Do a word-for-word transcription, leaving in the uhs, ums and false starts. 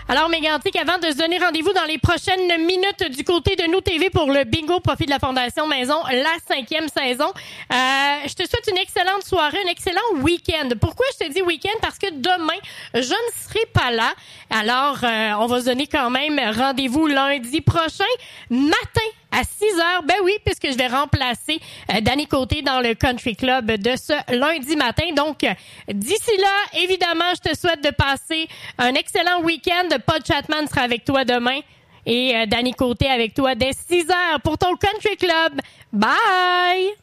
Alors, Mégantic, avant de se donner rendez-vous dans les prochaines minutes du côté de Nous T V pour le bingo profit de la Fondation Maison, la cinquième saison, euh, je te souhaite une excellente soirée, un excellent week-end. Pourquoi je te dis week-end? Parce que demain, je ne serai pas là. Alors, euh, on va se donner quand même rendez-vous lundi prochain, matin à six heures. Ben oui, puisque je vais remplacer euh, Danny Côté dans le Country Club de ce lundi matin. Donc, euh, d'ici là, évidemment, je te souhaite de passer un excellent week-end. Paul Chapman sera avec toi demain et euh, Danny Côté avec toi dès six heures pour ton Country Club. Bye!